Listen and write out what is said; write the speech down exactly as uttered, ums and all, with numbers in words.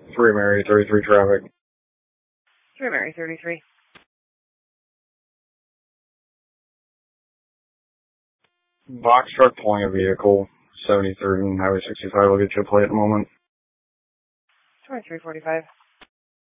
three Mary, thirty-three traffic. three Mary, thirty-three. Box truck pulling a vehicle, seventy-third and Highway sixty-five. I'll get you a plate in a moment. twenty-three forty-five.